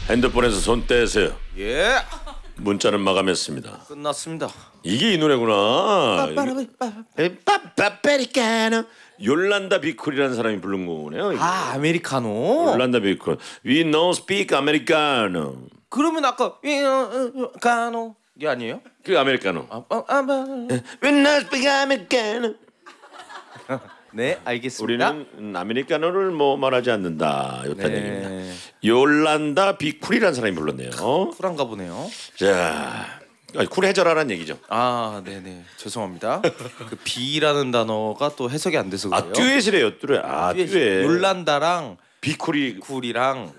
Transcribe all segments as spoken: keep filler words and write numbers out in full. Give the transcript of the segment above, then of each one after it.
핸드폰에서 손 떼세요. 예. 문자는 마감했습니다. 끝났습니다. 이게 이 노래구나. 빠빠빠리카노. 욜란다 비쿨이라는 사람이 부른 거네요. 이게. 아 아메리카노. 욜란다 비쿨. We no speak Americano. 그러면 아까 아메리카노 이게 아니에요? 그 아메리카노. 아, 아, 아, 아. We no speak Americano. 네 알겠습니다. 우리는 아메리카노를 뭐 말하지 않는다. 이렇단 네. 얘기입니다. 욜란다 비쿨이라는 사람이 불렀네요. 쿨한가 보네요. 자, 쿨해져라는 얘기죠. 아 네네 죄송합니다. 그 비라는 단어가 또 해석이 안 돼서 그래요. 아 듀엣이래요. 듀엣. 아 듀엣. 듀엣. 욜란다랑 비쿨이 쿨이랑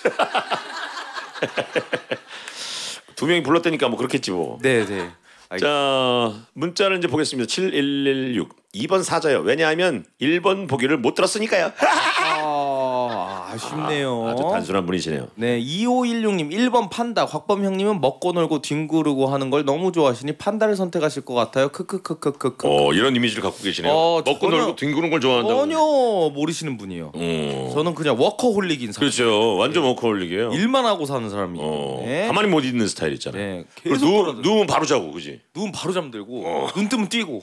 두 명이 불렀다니까 뭐 그렇겠지 뭐. 네네. 자 문자를 이제 보겠습니다. 칠일일육 이 번 사자요. 왜냐하면 일 번 보기를 못 들었으니까요. 아, 아쉽네요. 아, 아주 단순한 분이시네요. 네, 이오일육 님 일 번 판다. 곽범 형님은 먹고 놀고 뒹구르고 하는 걸 너무 좋아하시니 판다를 선택하실 것 같아요. 크크크크크크. 어 이런 이미지를 갖고 계시네요. 어, 먹고 전혀- 놀고 뒹구는 걸 좋아한다고. 전혀 모르시는 분이에요. 어. 저는 그냥 워커홀릭인 사람. 그렇죠. 완전 워커홀릭이에요. 일만 하고 사는 사람이에요. 어. 네. 가만히 못 있는 스타일 있잖아요. 네, 그리고 계속 누, 돌아다녀. 누우면 바로 자고 그지. 눈 바로 잠들고 어. 눈 뜨면 뛰고.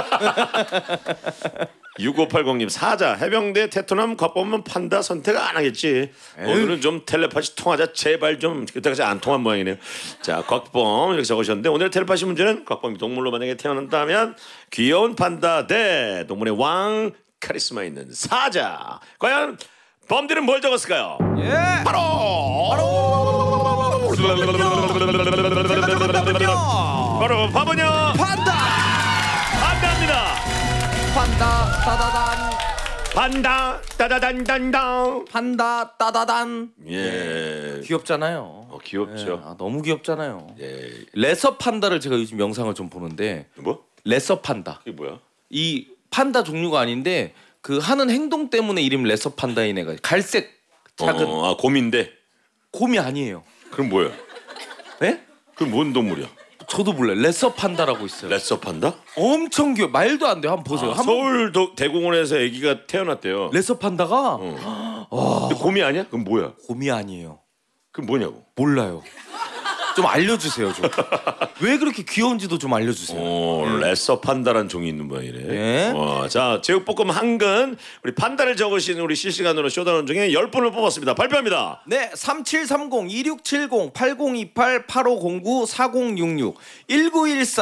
육오팔공 님 사자 해병대 테토남 곽범은 판다 선택 안 하겠지. 오늘은 좀 텔레파시 통하자 제발 좀. 그때까지 안 통한 모양이네요. 자 곽범 이렇게 적으셨는데 오늘 텔레파시 문제는 곽범이 동물로 만약에 태어난다면 귀여운 판다 대 동물의 왕 카리스마 있는 사자. 과연 범들은 뭘 적었을까요? 예. 바로 바로 바로 바보녀 판다. 판다입니다. 판다 따다단. 판다 따다단단단. 판다 따다단. 예. 귀엽잖아요. 어, 귀엽죠. 아, 너무 귀엽잖아요. 예. 레서 판다를 제가 요즘 영상을 좀 보는데 뭐? 레서 판다. 이게 뭐야? 이 판다 종류가 아닌데 그 하는 행동 때문에 이름 레서 판다인 애가 갈색 작은 어, 아 곰인데. 곰이 아니에요. 그럼 뭐야? 네? 그럼 뭔 동물이야? 저도 몰라요. 레서 판다라고 있어요. 레서 판다? 엄청 귀여. 말도 안 돼요. 한번 보세요. 아, 한번 서울 도, 대공원에서 아기가 태어났대요. 레서 판다가 어. 근데 곰이 아니야? 그럼 뭐야? 곰이 아니에요. 그럼 뭐냐고? 몰라요. 좀 알려주세요. 좀. 왜 그렇게 귀여운지도 좀 알려주세요. 어, 레서 판다란 종이 있는 모양이네. 예. 와, 자 제육볶음 한근 우리 판다를 적으신 우리 실시간으로 쇼다운 중에 열 분을 뽑았습니다. 발표합니다. 네, 삼칠삼공 이육칠공 팔공이팔 팔오공구 사공육육 일구일사